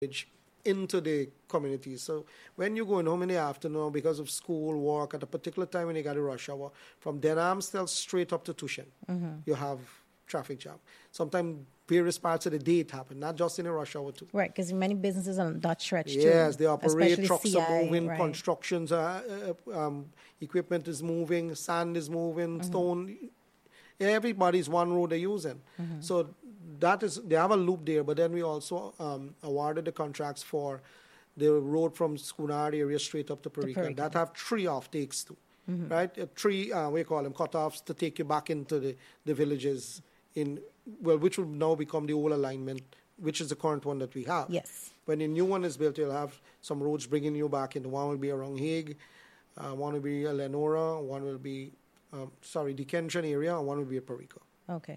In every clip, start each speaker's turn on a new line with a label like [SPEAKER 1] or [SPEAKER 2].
[SPEAKER 1] into the community. So when you're going home in the afternoon because of school, work, at a particular time when you got a rush hour, from Denham still straight up to Tushin, you have traffic jam. Sometimes various parts of the day it happens, not just in a rush hour too.
[SPEAKER 2] Right, because many businesses are on that stretch too.
[SPEAKER 1] Yes, they operate,
[SPEAKER 2] especially
[SPEAKER 1] trucks
[SPEAKER 2] CI,
[SPEAKER 1] are moving,
[SPEAKER 2] right.
[SPEAKER 1] constructions, equipment is moving, sand is moving, stone. Everybody's one road they're using. So that is, they have a loop there, but then we also awarded the contracts for the road from Schoonard area straight up to Parika. That have 3 off-takes too, right? 3, we call them cut-offs to take you back into the villages which will now become the old alignment, which is the current one that we have.
[SPEAKER 2] Yes.
[SPEAKER 1] When the new one is built, you'll have some roads bringing you back in. One will be around Hague, one will be Lenora, one will be, the Kenshan area, and one will be at Parika.
[SPEAKER 2] Okay.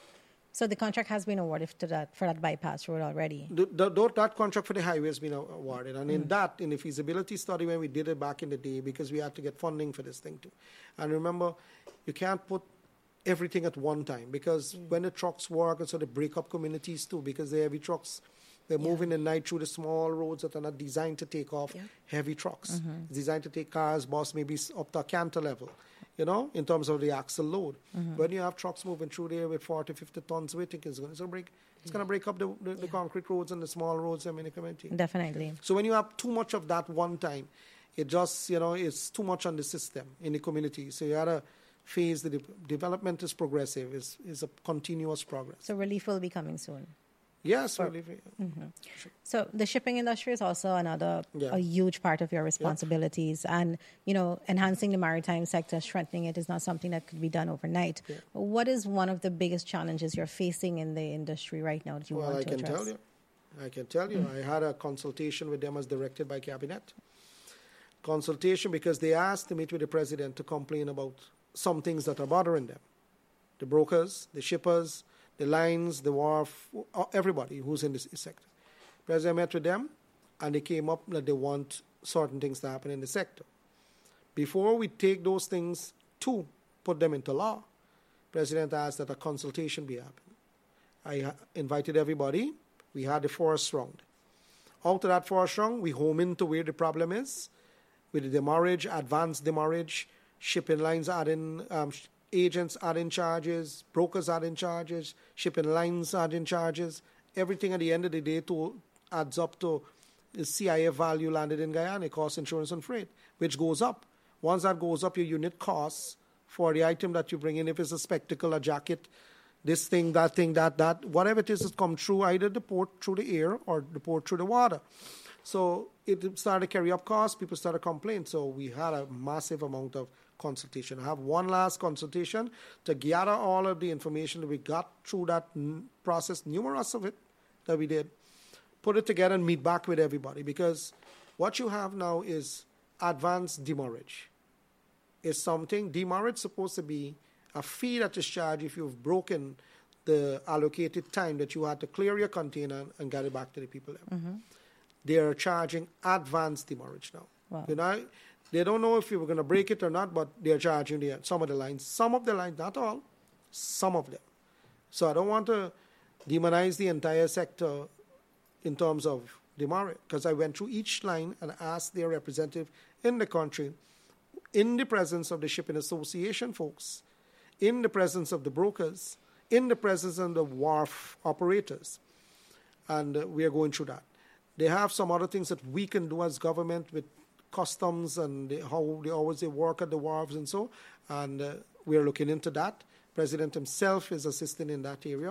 [SPEAKER 2] So the contract has been awarded for that bypass road already?
[SPEAKER 1] That contract for the highway has been awarded. And in the feasibility study when we did it back in the day, because we had to get funding for this thing too. And remember, you can't put everything at one time, because when the trucks work, and so they break up communities too, because the heavy trucks, they're moving at night through the small roads that are not designed to take off heavy trucks. It's designed to take cars, bus, maybe up to a canter level, in terms of the axle load. When you have trucks moving through there with 40, 50 tons weight, it's going to break up the concrete roads and the small roads in the community.
[SPEAKER 2] Definitely.
[SPEAKER 1] So when you have too much of that one time, it just, it's too much on the system in the community. So you had to phase, the development is progressive, is a continuous progress.
[SPEAKER 2] So relief will be coming soon.
[SPEAKER 1] Yes, relief.
[SPEAKER 2] Sure. So the shipping industry is also another a huge part of your responsibilities, and enhancing the maritime sector, strengthening it is not something that could be done overnight. What is one of the biggest challenges you're facing in the industry right now that you want to address?
[SPEAKER 1] I can tell you. I had a consultation with them as directed by Cabinet. Consultation because they asked to meet with the president to complain about some things that are bothering them. The brokers, the shippers, the lines, the wharf, everybody who's in this sector. President met with them, and they came up that they want certain things to happen in the sector. Before we take those things to put them into law, President asked that a consultation be happened. I invited everybody. We had the first round. Out of that first round, we home into where the problem is, with the demurrage, advanced demurrage, shipping lines adding, agents adding charges, brokers adding charges, shipping lines adding charges. Everything at the end of the day adds up to the CIF value landed in Guyana, cost, insurance, and freight, which goes up. Once that goes up, your unit costs for the item that you bring in, if it's a spectacle, a jacket, this thing, that, whatever it is that comes through either the port through the air or the port through the water. So it started to carry up costs, people started to complain. So we had a massive amount of consultation. I have one last consultation to gather all of the information that we got through that process, numerous of it that we did, put it together and meet back with everybody, because what you have now is advanced demurrage. It's something, demurrage is supposed to be a fee that is charged if you've broken the allocated time that you had to clear your container and get it back to the people there. They are charging advanced demurrage now.
[SPEAKER 2] Wow.
[SPEAKER 1] They don't know if you were going to break it or not, but they're charging some of the lines. Some of the lines, not all, some of them. So I don't want to demonize the entire sector in terms of demurrage, because I went through each line and asked their representative in the country, in the presence of the shipping association folks, in the presence of the brokers, in the presence of the wharf operators. And we are going through that. They have some other things that we can do as government with customs and how they work at the wharves and so. And we are looking into that. President himself is assisting in that area.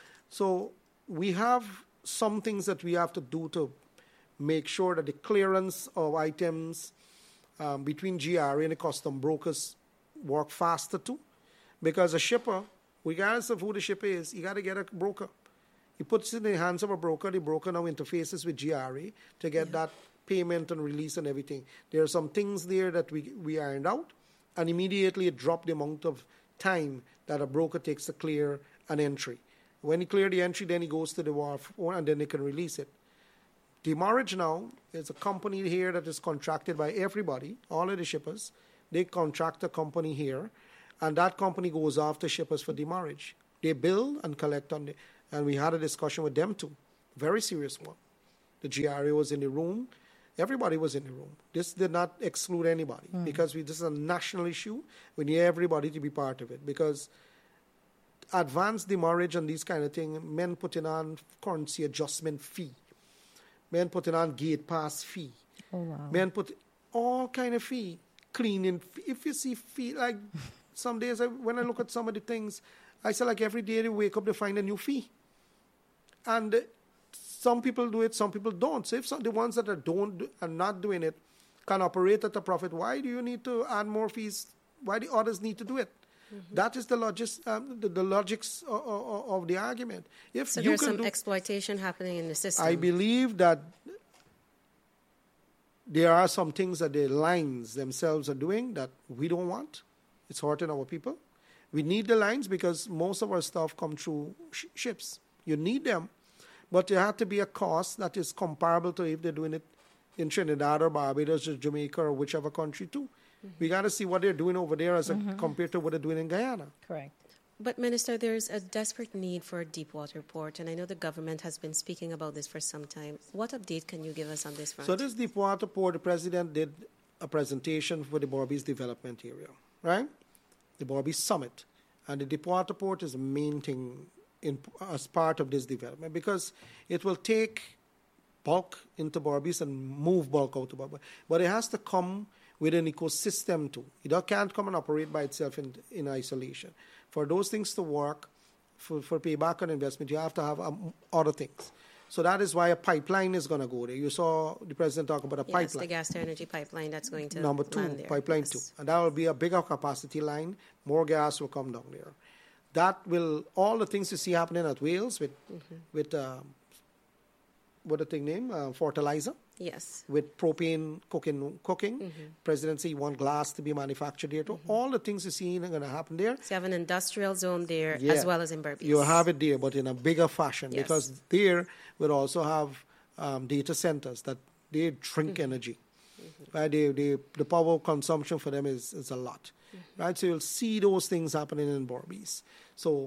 [SPEAKER 1] So we have some things that we have to do to make sure that the clearance of items between GRA and the custom brokers work faster too. Because a shipper, regardless of who the shipper is, you got to get a broker. He puts it in the hands of a broker. The broker now interfaces with GRA to get that payment and release and everything. There are some things there that we ironed out, and immediately it dropped the amount of time that a broker takes to clear an entry. When he clears the entry, then he goes to the wharf, and then they can release it. Demurrage now is a company here that is contracted by everybody, all of the shippers. They contract a company here, and that company goes after shippers for demurrage. They bill and collect on the. And we had a discussion with them too, very serious one. The GRA was in the room. Everybody was in the room. This did not exclude anybody because this is a national issue. We need everybody to be part of it because advanced demurrage and these kind of things, men putting on currency adjustment fee, men putting on gate pass fee, men put all kind of fee, cleaning. If you see fee, like some days when I look at some of the things, I say like every day they wake up, they find a new fee. And some people do it, some people don't. So if the ones that are not doing it can operate at a profit, why do you need to add more fees? Why do others need to do it? That is the logics of the argument.
[SPEAKER 3] So there's some exploitation happening in the system.
[SPEAKER 1] I believe that there are some things that the lines themselves are doing that we don't want. It's hurting our people. We need the lines because most of our stuff come through ships. You need them, but there has to be a cost that is comparable to if they're doing it in Trinidad or Barbados or Jamaica or whichever country too. We got to see what they're doing over there as compared to what they're doing in Guyana.
[SPEAKER 2] Correct.
[SPEAKER 3] But, Minister, there's a desperate need for a deepwater port, and I know the government has been speaking about this for some time. What update can you give us on this front?
[SPEAKER 1] So this deepwater port, the President did a presentation for the Berbice Development Area, right? The Berbice Summit. And the deepwater port is the main thing as part of this development because it will take bulk into Berbice and move bulk out to Berbice. But it has to come with an ecosystem too. It can't come and operate by itself in isolation. For those things to work, for payback on investment, you have to have other things. So that is why a pipeline is going to go there. You saw the President talk about a pipeline.
[SPEAKER 3] Yes, the gas to energy pipeline that's going to
[SPEAKER 1] Number 2,
[SPEAKER 3] land there.
[SPEAKER 1] pipeline 2. And that will be a bigger capacity line. More gas will come down there. That will, all the things you see happening at Wales with what the thing name? Fertilizer.
[SPEAKER 3] Yes.
[SPEAKER 1] With propane cooking. President said you want glass to be manufactured there too. All the things you see are going to happen there.
[SPEAKER 3] So you have an industrial zone there as well as in Berbice.
[SPEAKER 1] You have it there, but in a bigger fashion because there we'll also have data centers that they drink energy. Right? The power consumption for them is a lot. Right? So you'll see those things happening in Berbice. So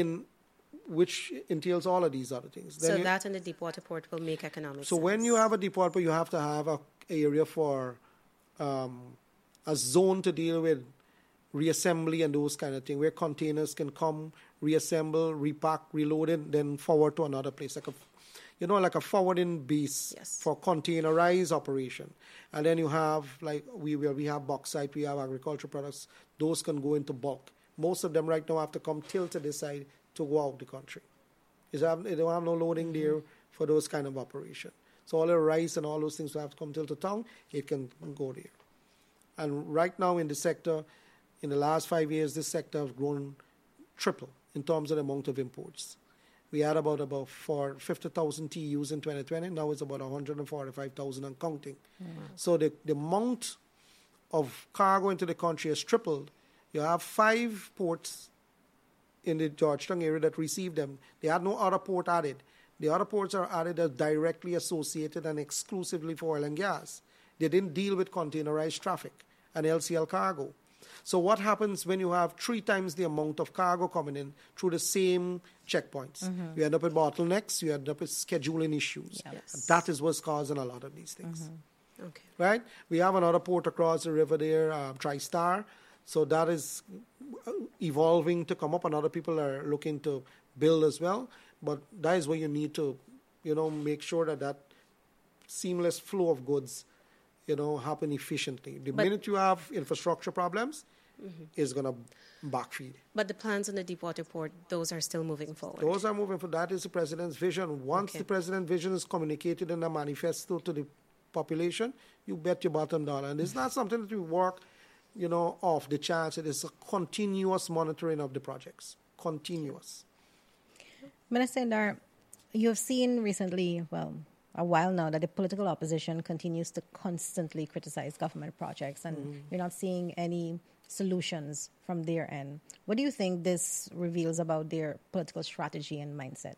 [SPEAKER 1] which entails all of these other things.
[SPEAKER 3] So that and the deepwater port will make economic sense.
[SPEAKER 1] So when you have a deepwater port, you have to have an area for a zone to deal with reassembly and those kind of things, where containers can come, reassemble, repack, reload it, then forward to another place, like a forwarding base for containerized operation. And then you have, like we have bauxite, we have agricultural products, those can go into bulk. Most of them right now have to come tilted this side to go out the country. They don't have no loading there for those kind of operation. So all the rice and all those things will have to come till to town. It can go there. And right now in the sector, in the last 5 years, this sector has grown triple in terms of the amount of imports. We had about 50,000 TEUs in 2020. Now it's about 145,000 and counting. So the amount of cargo into the country has tripled. You have 5 ports in the Georgetown area that received them. They had no other port added. The other ports are added as directly associated and exclusively for oil and gas. They didn't deal with containerized traffic and LCL cargo. So what happens when you have 3 times the amount of cargo coming in through the same checkpoints? You end up with bottlenecks, you end up with scheduling issues. And that is what's causing a lot of these things.
[SPEAKER 3] Okay.
[SPEAKER 1] Right? We have another port across the river there, TriStar. So that is evolving to come up, and other people are looking to build as well. But that is where you need to, make sure that seamless flow of goods, happen efficiently. The minute you have infrastructure problems, it's going to backfeed.
[SPEAKER 3] But the plans on the deepwater port, those are still moving forward.
[SPEAKER 1] Those are moving forward. That is the President's vision. Once the President's vision is communicated in a manifesto to the population, you bet your bottom dollar. And it's not something that we work off the charts. It is a continuous monitoring of the projects. Continuous.
[SPEAKER 2] Minister Indar, you have seen recently, a while now, that the political opposition continues to constantly criticize government projects, and you're not seeing any solutions from their end. What do you think this reveals about their political strategy and mindset?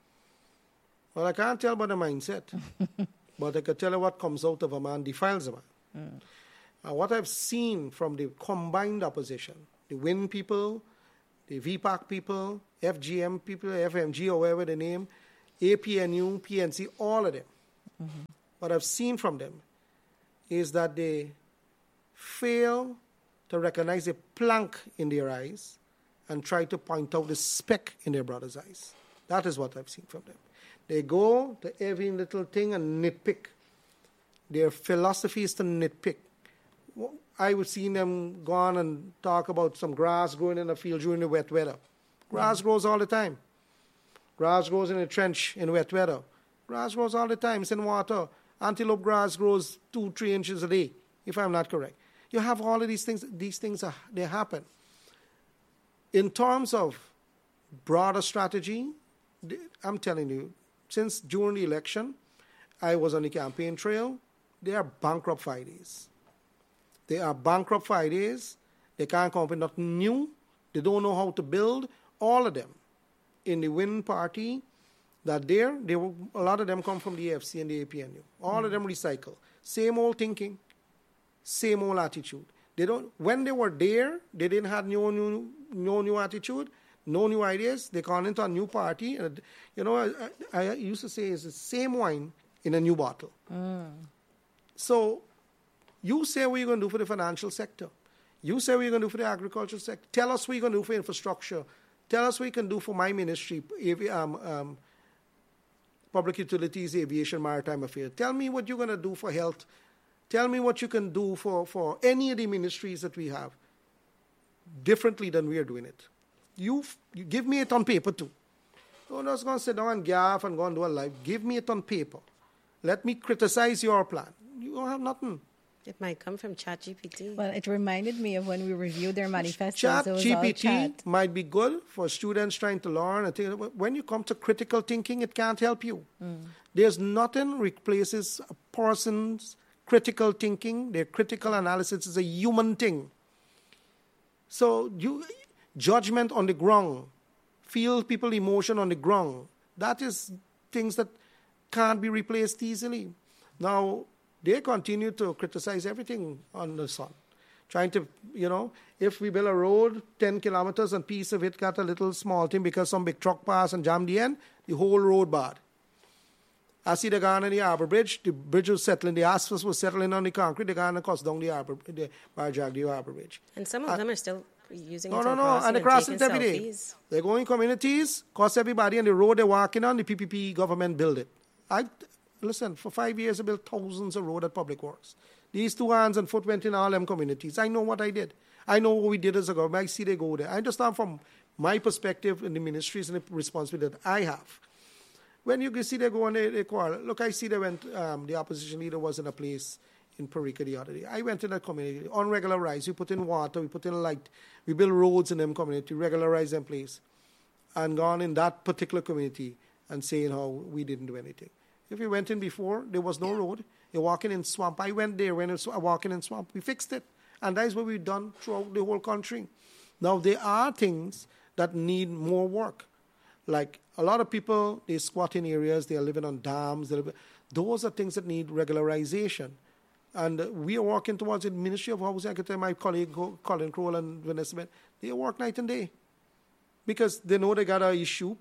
[SPEAKER 1] Well, I can't tell about the mindset, but I can tell you what comes out of a man defiles a man. What I've seen from the combined opposition, the WIN people, the VPAC people, FGM people, FMG or whatever the name, APNU, PNC, all of them, Mm-hmm. What I've seen from them is that they fail to recognize a plank in their eyes and try to point out the speck in their brother's eyes. That is what I've seen from them. They go to every little thing and nitpick. Their philosophy is to nitpick. I've seen them go on and talk about some grass growing in a field during the wet weather. Grass grows all the time. Grass grows in a trench in wet weather. Grass grows all the time. It's in water. Antelope grass grows 2-3 inches a day, if I'm not correct. You have all of these things. These things, they happen. In terms of broader strategy, I'm telling you, since during the election, I was on the campaign trail. They are bankrupt 5 days. They are bankrupt 5 days. They can't come up with nothing new. They don't know how to build. All of them in the Win party that a lot of them come from the AFC and the APNU. All of them recycle. Same old thinking, same old attitude. When they were there, they didn't have no new attitude, no new ideas. They gone into a new party. And, I used to say it's the same wine in a new bottle. So you say what you're going to do for the financial sector. You say what you're going to do for the agricultural sector. Tell us what you're going to do for infrastructure. Tell us what you can do for my ministry, public utilities, aviation, maritime affairs. Tell me what you're going to do for health. Tell me what you can do for any of the ministries that we have differently than we are doing it. You give me it on paper too. Don't just go and sit down and gaff and go and do a live. Give me it on paper. Let me criticize your plan. You don't have nothing.
[SPEAKER 3] It might come from ChatGPT.
[SPEAKER 2] Well, it reminded me of when we reviewed their manifestos.
[SPEAKER 1] ChatGPT might be good for students trying to learn. When you come to critical thinking, it can't help you. There's nothing replaces a person's critical thinking. Their critical analysis is a human thing. So judgment on the ground, feel people's emotion on the ground. That is things that can't be replaced easily. Now, they continue to criticize everything on the sun. Trying to, if we build a road, 10 kilometers and piece of it got a little small thing because some big truck passed and jammed the end, the whole road bad. I see the guy on the Harbour Bridge, the bridge was settling, the asphalt was settling on the concrete, the guy on the cost down the Harbour Bridge.
[SPEAKER 3] And some of them are still using it
[SPEAKER 1] and they're crossing it every day. They go in communities, cost everybody, and the road they're walking on, the PPP government build it. Listen, for 5 years I built thousands of roads at Public Works. These 2 hands and foot went in all them communities. I know what I did. I know what we did as a government. I see they go there. I understand from my perspective in the ministries and the responsibility that I have. When you see they go and they quarrel. Look, I see they went, the opposition leader was in a place in Parika the other day. I went in that community, unregularized. We put in water, we put in light. We build roads in them community, regularize them place. And gone in that particular community and saying how we didn't do anything. If you went in before, there was no road. You're walking in swamp. I went there when it was walking in swamp. We fixed it. And that is what we've done throughout the whole country. Now, there are things that need more work. Like a lot of people, they squat in areas, they are living on dams. Those are things that need regularization. And we are working towards the Ministry of Housing. I can tell my colleague, Colin Crowell and Vanessa, they work night and day. Because they know they got an issue.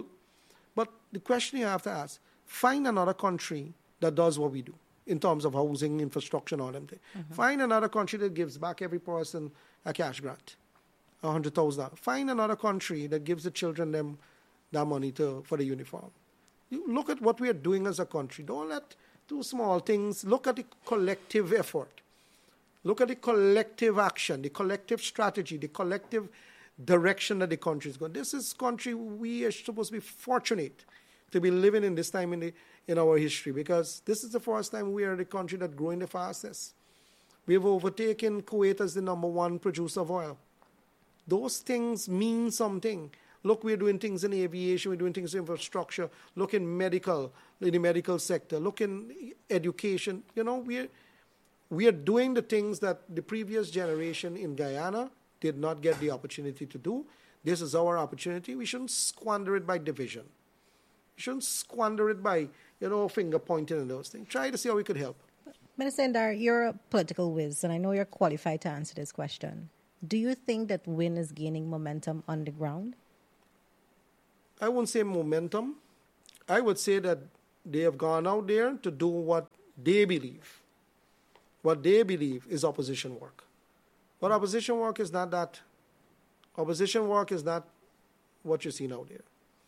[SPEAKER 1] But the question you have to ask, find another country that does what we do in terms of housing, infrastructure, and all them things. Find another country that gives back every person a cash grant, $100,000. Find another country that gives the children them that money for the uniform. You look at what we are doing as a country. Don't let 2 small things. Look at the collective effort. Look at the collective action, the collective strategy, the collective direction that the country is going. This is country we are supposed to be fortunate to be living in this time in our history, because this is the first time we are the country that's growing the fastest. We have overtaken Kuwait as the #1 producer of oil. Those things mean something. Look, we're doing things in aviation, we're doing things in infrastructure. Look in the medical sector. Look in education. We are doing the things that the previous generation in Guyana did not get the opportunity to do. This is our opportunity. We shouldn't squander it by division. We shouldn't squander it by, finger pointing and those things. Try to see how we could help.
[SPEAKER 2] Minister Ndar, you're a political whiz, and I know you're qualified to answer this question. Do you think that WIN is gaining momentum on the ground?
[SPEAKER 1] I wouldn't say momentum. I would say that they have gone out there to do what they believe. What they believe is opposition work. But opposition work is not that. Opposition work is not what you see now there.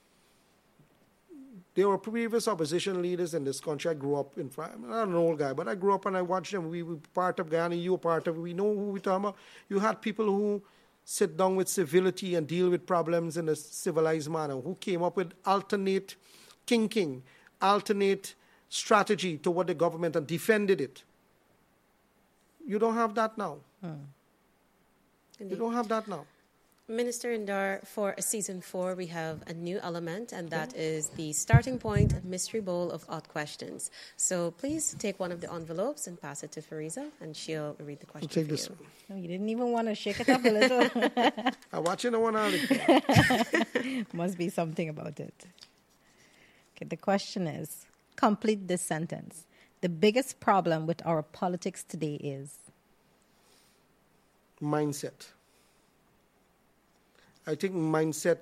[SPEAKER 1] There were previous opposition leaders in this country. I grew up I'm not an old guy, but I grew up and I watched them. We were part of Guyana, you were part of it. We know who we're talking about. You had people who sit down with civility and deal with problems in a civilized manner, who came up with alternate thinking, alternate strategy to what the government and defended it. You don't have that now. You don't have that now.
[SPEAKER 3] Minister Indar, for season 4, we have a new element, and that is the starting point mystery bowl of odd questions. So please take one of the envelopes and pass it to Fariza, and she'll read the question.
[SPEAKER 1] Take this one.
[SPEAKER 2] No, you didn't even want to shake it up a little.
[SPEAKER 1] I'm watching the one already.
[SPEAKER 2] Must be something about it. Okay, the question is, complete this sentence. The biggest problem with our politics today is?
[SPEAKER 1] Mindset. I think mindset,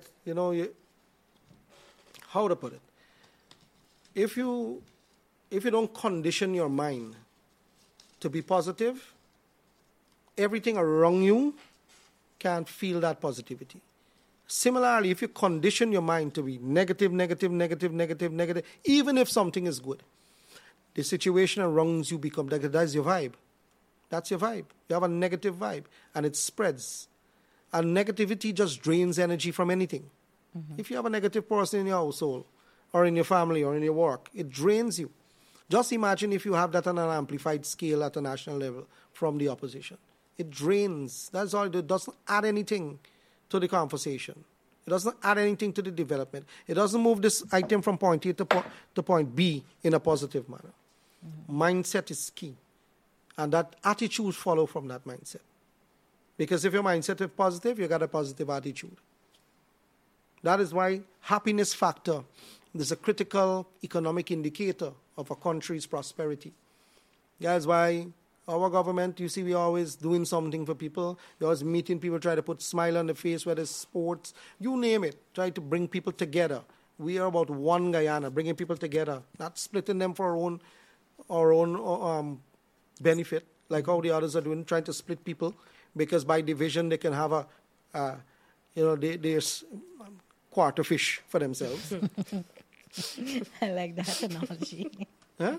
[SPEAKER 1] how to put it? If you don't condition your mind to be positive, everything around you can't feel that positivity. Similarly, if you condition your mind to be negative, even if something is good, the situation around you becomes negative. That's your vibe. That's your vibe. You have a negative vibe, and it spreads. And negativity just drains energy from anything. Mm-hmm. If you have a negative person in your household, or in your family, or in your work, it drains you. Just imagine if you have that on an amplified scale at a national level from the opposition. It drains. That's all. It doesn't add anything to the conversation. It doesn't add anything to the development. It doesn't move this item from point A to point B in a positive manner. Mm-hmm. Mindset is key. And that attitude follows from that mindset. Because if your mindset is positive, you got a positive attitude. That is why happiness factor is a critical economic indicator of a country's prosperity. That's why our government, you see, we're always doing something for people. We're always meeting people, try to put a smile on the face, whether it's sports, you name it, try to bring people together. We are about one Guyana, bringing people together, not splitting them for our own benefit, like all the others are doing, trying to split people. Because by division they can have there's quarter fish for themselves.
[SPEAKER 2] I like that analogy.
[SPEAKER 1] Huh?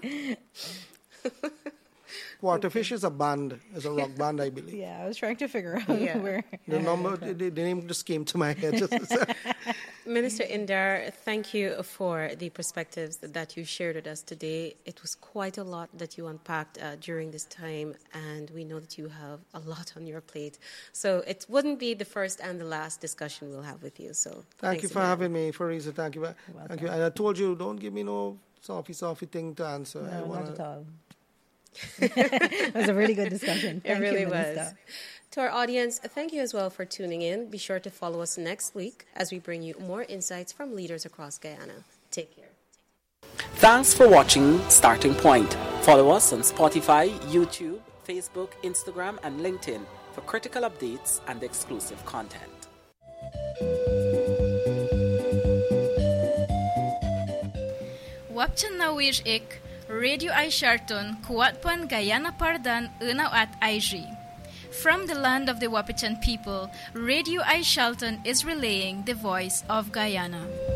[SPEAKER 1] Quarter fish is a band, is a rock band, I believe.
[SPEAKER 2] Yeah, I was trying to figure out where.
[SPEAKER 1] The name just came to my head.
[SPEAKER 3] Minister Indar, thank you for the perspectives that you shared with us today. It was quite a lot that you unpacked during this time, and we know that you have a lot on your plate. So it wouldn't be the first and the last discussion we'll have with you. So
[SPEAKER 1] thank you for having me, Fariza. Thank you. Thank you. And I told you, don't give me no softy thing to answer.
[SPEAKER 2] No, not at all. It was a really good discussion. Thank
[SPEAKER 3] it really
[SPEAKER 2] you,
[SPEAKER 3] was. To our audience, thank you as well for tuning in. Be sure to follow us next week as we bring you more insights from leaders across Guyana. Take care.
[SPEAKER 4] Thanks for watching Starting Point. Follow us on Spotify, YouTube, Facebook, Instagram, and LinkedIn for critical updates and exclusive content.
[SPEAKER 5] Wapchan na wish ik Radio I Sharton Kuwatpan Guyana Pardan Unaw at IG. From the land of the Wapichan people, Radio I Sharton is relaying the voice of Guyana.